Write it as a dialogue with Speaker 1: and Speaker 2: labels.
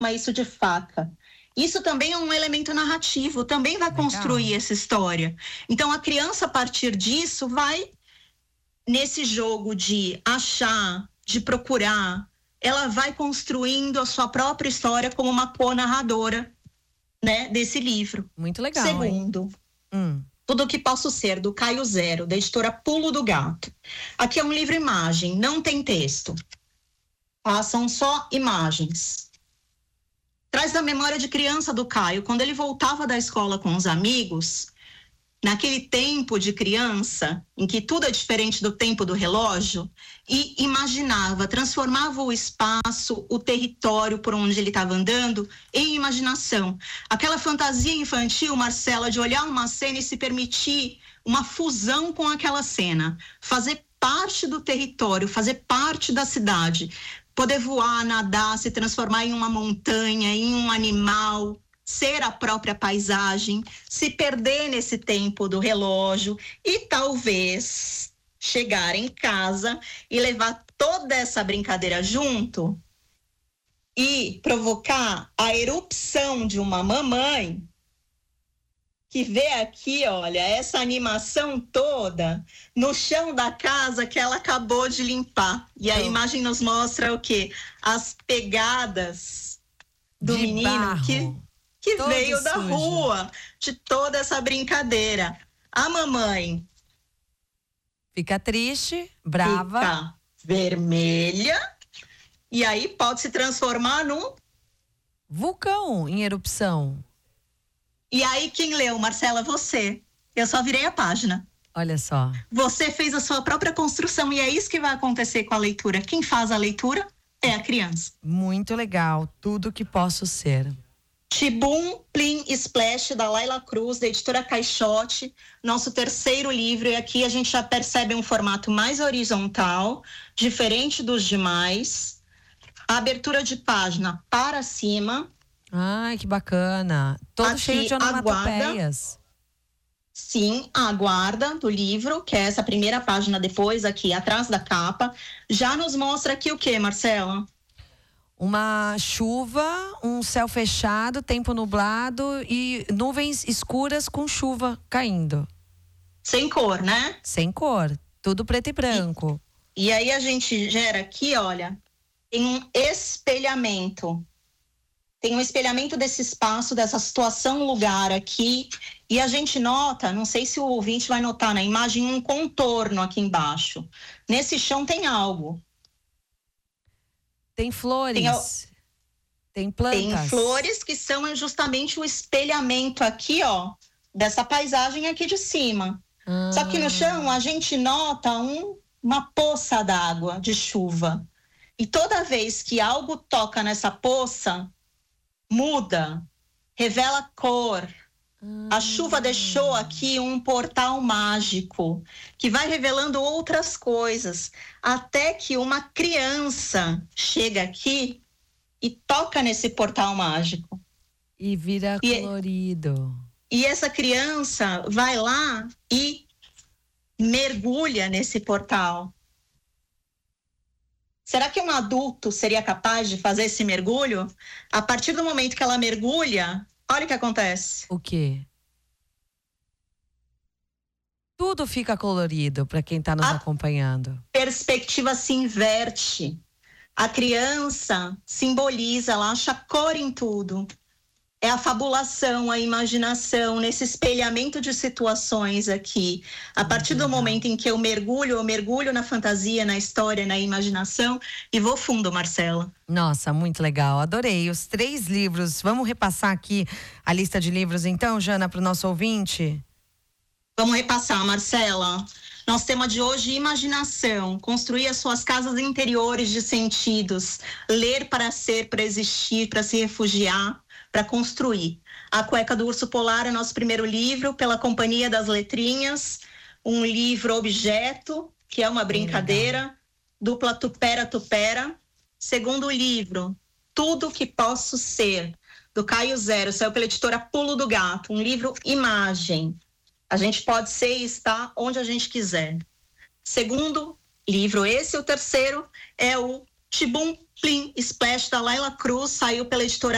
Speaker 1: isso de faca. Isso também é um elemento narrativo, também vai construir essa história. Então, a criança, a partir disso, vai, nesse jogo de achar, de procurar, ela vai construindo a sua própria história como uma co-narradora, né, desse livro.
Speaker 2: Muito legal.
Speaker 1: Segundo, Tudo que Posso Ser, do Caio Zero, da editora Pulo do Gato. Aqui é um livro-imagem, não tem texto. São só imagens. Traz da memória de criança do Caio, quando ele voltava da escola com os amigos, naquele tempo de criança, em que tudo é diferente do tempo do relógio, e imaginava, transformava o espaço, o território por onde ele estava andando, em imaginação. Aquela fantasia infantil, Marcela, de olhar uma cena e se permitir uma fusão com aquela cena, fazer parte do território, fazer parte da cidade, poder voar, nadar, se transformar em uma montanha, em um animal, ser a própria paisagem, se perder nesse tempo do relógio e talvez chegar em casa e levar toda essa brincadeira junto e provocar a erupção de uma mamãe que vê aqui, olha, essa animação toda no chão da casa que ela acabou de limpar. E a imagem nos mostra o quê? As pegadas do menino que veio da rua, de toda essa brincadeira. A mamãe
Speaker 2: fica triste, brava,
Speaker 1: fica vermelha, e aí pode se transformar num
Speaker 2: vulcão em erupção.
Speaker 1: E aí, quem leu, Marcela? Você. Eu só virei a página.
Speaker 2: Olha só.
Speaker 1: Você fez a sua própria construção e é isso que vai acontecer com a leitura. Quem faz a leitura é a criança.
Speaker 2: Muito legal. Tudo que Posso Ser.
Speaker 1: Tibum Plim Splash, da Laila Cruz, da editora Caixote. Nosso terceiro livro. E aqui a gente já percebe um formato mais horizontal, diferente dos demais. A abertura de página para cima.
Speaker 2: Ai, que bacana. Todo
Speaker 1: aqui,
Speaker 2: cheio de onomatopeias.
Speaker 1: Sim, a guarda do livro, que é essa primeira página depois, aqui atrás da capa, já nos mostra aqui o que, Marcela?
Speaker 2: Uma chuva, um céu fechado, tempo nublado e nuvens escuras com chuva caindo.
Speaker 1: Sem cor, né?
Speaker 2: Sem cor, tudo preto e branco.
Speaker 1: E aí a gente gera aqui, olha, tem um espelhamento. Tem um espelhamento desse espaço, dessa situação, lugar aqui. E a gente nota, não sei se o ouvinte vai notar na imagem, um contorno aqui embaixo. Nesse chão tem algo.
Speaker 2: Tem flores. Tem plantas.
Speaker 1: Tem flores que são justamente o espelhamento aqui, ó, dessa paisagem aqui de cima. Só que no chão a gente nota uma poça d'água de chuva. E toda vez que algo toca nessa poça, muda, revela cor. A chuva deixou aqui um portal mágico que vai revelando outras coisas, até que uma criança chega aqui e toca nesse portal mágico.
Speaker 2: E vira colorido.
Speaker 1: E essa criança vai lá e mergulha nesse portal. Será que um adulto seria capaz de fazer esse mergulho? A partir do momento que ela mergulha, olha o que acontece.
Speaker 2: O quê? Tudo fica colorido para quem está nos acompanhando.
Speaker 1: A perspectiva se inverte. A criança simboliza, ela acha cor em tudo. É a fabulação, a imaginação, nesse espelhamento de situações aqui. A partir do momento em que eu mergulho na fantasia, na história, na imaginação e vou fundo, Marcela.
Speaker 2: Nossa, muito legal. Adorei. Os 3 livros. Vamos repassar aqui a lista de livros então, Jana, para o nosso ouvinte?
Speaker 1: Vamos repassar, Marcela. Nosso tema de hoje, imaginação. Construir as suas casas interiores de sentidos. Ler para ser, para existir, para se refugiar, para construir. A Cueca do Urso Polar é nosso primeiro livro, pela Companhia das Letrinhas. Um livro objeto, que é uma brincadeira. Dupla Tupera. Segundo livro, Tudo que Posso Ser, do Caio Zero. Saiu pela editora Pulo do Gato. Um livro imagem. A gente pode ser e estar onde a gente quiser. Segundo livro, esse, o terceiro, é o Tibum Plim Splash, da Laila Cruz, saiu pela editora